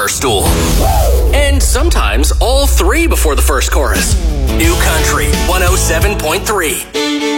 bar stool. And sometimes all three before the first chorus. New Country 107.3.